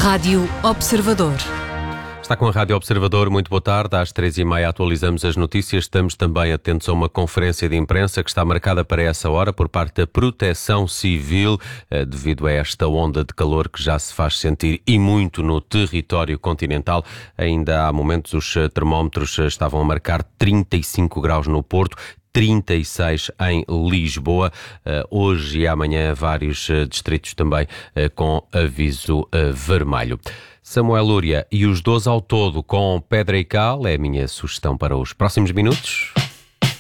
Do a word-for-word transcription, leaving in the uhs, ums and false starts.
Rádio Observador. Está com a Rádio Observador, muito boa tarde. Às três e meia atualizamos as notícias. Estamos também atentos a uma conferência de imprensa que está marcada para essa hora por parte da Proteção Civil, devido a esta onda de calor que já se faz sentir e muito no território continental. Ainda há momentos os termómetros estavam a marcar trinta e cinco graus no Porto, trinta e seis em Lisboa. Hoje e amanhã vários distritos também com aviso vermelho. Samuel Lúria e os doze ao todo com Pedra e Cal é a minha sugestão para os próximos minutos.